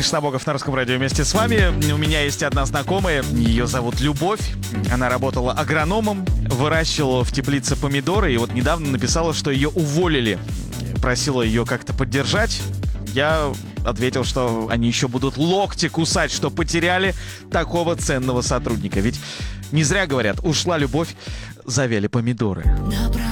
Миша Набоков на Русском радио вместе с вами. У меня есть одна знакомая, ее зовут Любовь. Она работала агрономом, выращивала в теплице помидоры, и вот недавно написала, что ее уволили. Просила ее как-то поддержать. Я ответил, что они еще будут локти кусать, что потеряли такого ценного сотрудника. Ведь не зря говорят, ушла любовь, завяли помидоры.